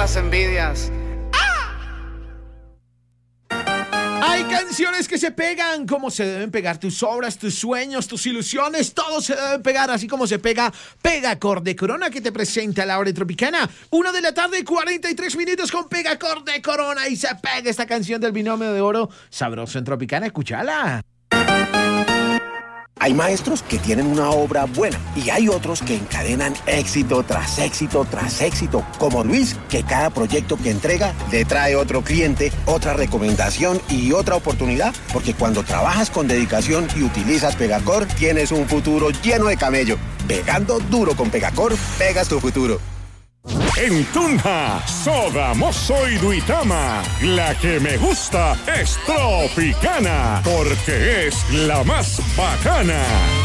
las envidias. Hay canciones que se pegan como se deben pegar tus obras, tus sueños, tus ilusiones, todo se debe pegar así como se pega Pegacor de Corona, que te presenta la hora tropicana. 1:43 p.m. con Pegacor de Corona y se pega esta canción del binomio de oro sabroso en Tropicana. Escúchala. Hay maestros que tienen una obra buena y hay otros que encadenan éxito tras éxito tras éxito, como Luis, que cada proyecto que entrega le trae otro cliente, otra recomendación y otra oportunidad, porque cuando trabajas con dedicación y utilizas Pegacor, tienes un futuro lleno de camello. Pegando duro con Pegacor, pegas tu futuro. En Tunja, Sogamoso y Duitama, la que me gusta es Tropicana, porque es la más bacana.